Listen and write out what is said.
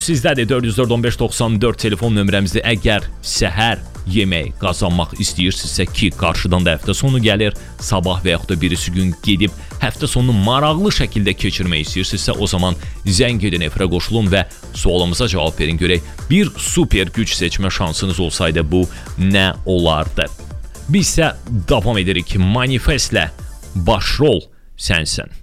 Sizdədir 404-1594 telefon nömrəmizdir. Əgər səhər yemək qazanmaq istəyirsinizsə ki, qarşıdan da həftə sonu gəlir, sabah və yaxud da birisi gün gedib həftə sonunu maraqlı şəkildə keçirmək istəyirsinizsə, o zaman zəng edin, efirə qoşulun və sualımıza cavab verin. Görək, bir super güc seçmə şansınız olsaydı bu nə olardı? Biz isə davam edirik. Manifestlə başrol sənsən.